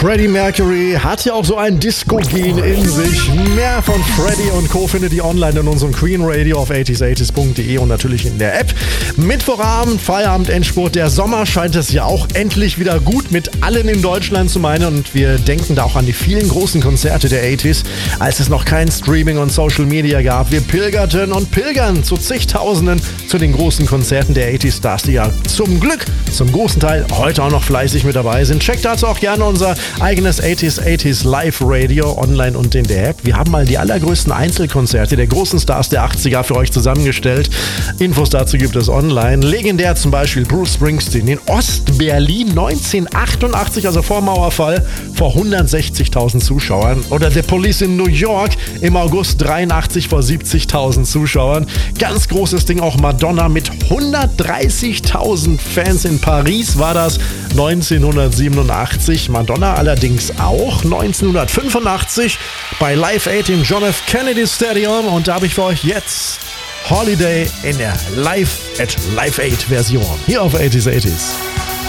Freddie Mercury hat ja auch so ein Disco-Gen in sich. Mehr von Freddie und Co. findet ihr online in unserem Queen Radio auf 80s80s.de und natürlich in der App. Mittwochabend, Feierabend, Endspurt. Der Sommer scheint es ja auch endlich wieder gut mit allen in Deutschland zu meinen. Und wir denken da auch an die vielen großen Konzerte der 80s, als es noch kein Streaming und Social Media gab. Wir pilgerten und pilgern zu zigtausenden zu den großen Konzerten der 80s Stars, die ja zum Glück zum großen Teil heute auch noch fleißig mit dabei sind. Checkt dazu auch gerne unser eigenes 80s Live Radio online und in der App. Wir haben mal die allergrößten Einzelkonzerte der großen Stars der 80er für euch zusammengestellt. Infos dazu gibt es online. Legendär zum Beispiel Bruce Springsteen in Ostberlin 1988, also vor Mauerfall, vor 160.000 Zuschauern. Oder The Police in New York im August 83 vor 70.000 Zuschauern. Ganz großes Ding auch Madonna mit 130.000 Fans in Paris war das 1987. Madonna allerdings auch 1985 bei Live Aid im John F. Kennedy Stadium. Und da habe ich für euch jetzt Holiday in der Live at Live Aid Version hier auf 80s.